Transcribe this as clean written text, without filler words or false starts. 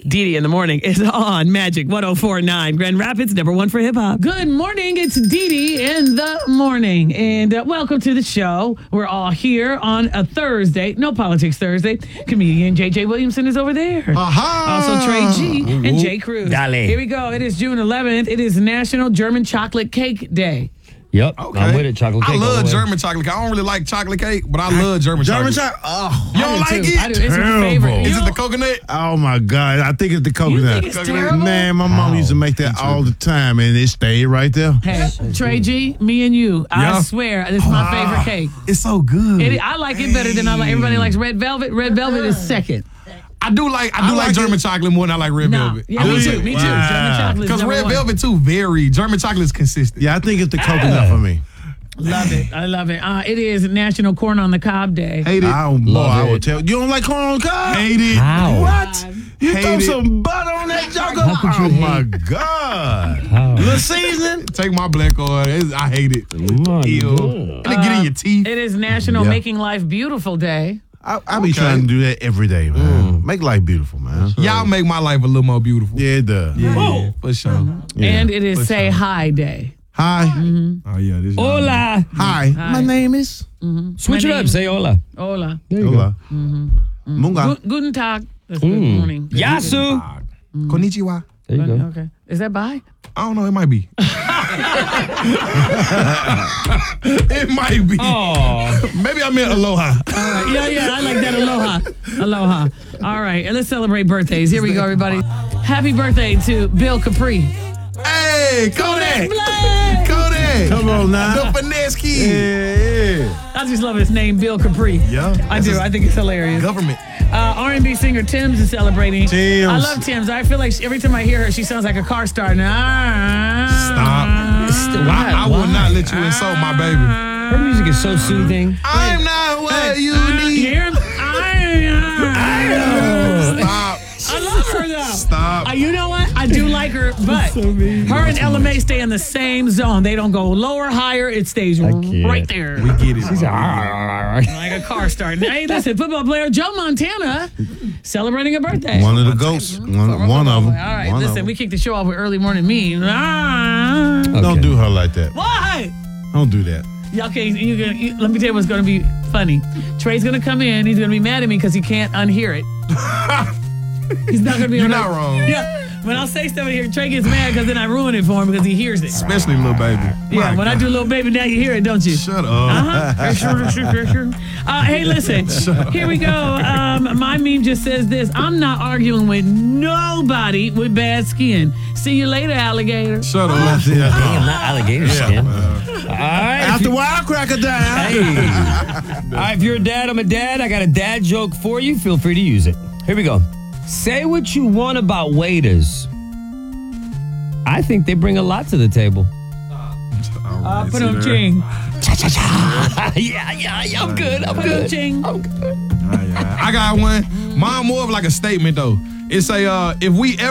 Dee in the morning is on Magic 104.9. Grand Rapids, #1 for hip hop. Good morning. It's Dee in the morning. And welcome to the show. We're all here on a Thursday. No Politics Thursday. Comedian J.J. Williamson is over there. Also Trey G and Jay Cruz. Dale. Here we go. It is June 11th. It is National German Chocolate Cake Day. Yep, Okay. I'm with it. Chocolate cake. I all love the way. German chocolate cake. I don't really like chocolate cake, but I love German chocolate. chocolate. Oh, You don't like it? I do. It's my Terrible. favorite. Is it the coconut? oh my God! I think it's the You coconut. think it's terrible? Man, my mom used to make that all the time, and it stayed right there. Hey, Trey G, me and you. I Yeah. swear, this is my favorite cake. It's so good. I like it better than I like. Everybody likes red velvet. Red velvet is second. I do like like German chocolate more than I like red No, velvet. yeah, me too. Me too. Wow. German chocolate is Because number red one. velvet too vary. German chocolate is consistent. Yeah, I think it's the coconut for me. Love it. I love it. It is National Corn on the Cob Day. Hate it. I Love would it. tell you don't like corn on the cob. Hate it. How? What? You Hate throw it. some butter on that joker? How could you Oh my God! How? Little seasoning. Take my black oil. I hate it. My Ew. God. And they get in your teeth. It is National Yeah. Making Life Beautiful Day. I be trying to do that every day, man. Make life beautiful, man. Y'all make my life a little more beautiful. Yeah, it does. Yeah, for sure. Yeah. And it is For Say sure. Hi Day. Hi. Oh yeah, this. Hola. Hi. My name is. Switch My it up. name- Say hola. Hola. There you Hola. Munga. Guten Tag. That's good morning. go. Yasu. Konnichiwa. There you go. Okay. Is that bye? I don't know. It might be. It might be. Oh. Maybe I meant aloha. Yeah, I like that. Aloha. Aloha. All right, and let's celebrate birthdays. Here we go, everybody. Happy birthday to Bill Capri. Hey, Kodak. Blake! Kodak. Come on now. The finesse kid. Yeah. I just love his name, Bill Capri. Yeah. I do. I think it's hilarious. Government. R&B singer Tim's is celebrating. Tim's. I love Tim's. I feel like every time I hear her, she sounds like a car starting. Stop. Why? I will not let you insult my baby. Her music is so soothing. I'm not what you You need. hear him? Stop. I love her though. Stop. You know what? I do like her, but her and LMA stay in the same zone. They don't go lower, higher. It stays can't. right there. We get it. She's bro. Like a car starting. Hey, listen, football player Joe Montana celebrating a birthday. One of the goats. One of them. All right, One of listen, them. we kicked the show off with early morning meme. Okay. Don't do her like that. Why? Don't do that. Okay, let me tell you what's going to be funny. Trey's going to come in. He's going to be mad at me because he can't unhear it. He's not going to be. You're like- not wrong. Yeah. When I'll say stuff in here, Trey gets mad because then I ruin it for him because he hears it. Especially little baby. Yeah, My when I God. do Little Baby, now you hear it, don't you? Shut up. Sure. Hey, listen. Here we go. My meme just says this. I'm not arguing with nobody with bad skin. See you later, alligator. Shut up. Damn, not alligator skin. All right. After while, cracker down. Hey. All right, if you're a dad, I'm a dad. I got a dad joke for you. Feel free to use it. Here we go. Say what you want about waiters. I think they bring a lot to the table. Put on ching. Yeah, I'm good. I'm Put on good. ching. I got one. Mine more of like a statement though. It say, if we ever